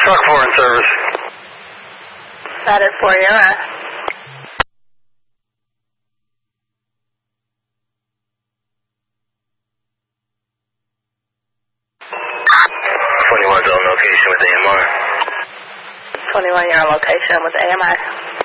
Truck 4 in service. That is 4, you're right. Location with AMR. 21, you're on location with AMI.